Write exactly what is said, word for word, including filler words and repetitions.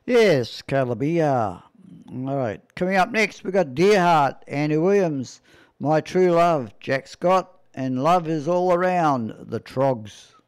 Yes, Calabia. All right. Coming up next, we've got Deerheart, Andy Williams, My True Love, Jack Scott, and Love is All Around, the Trogs.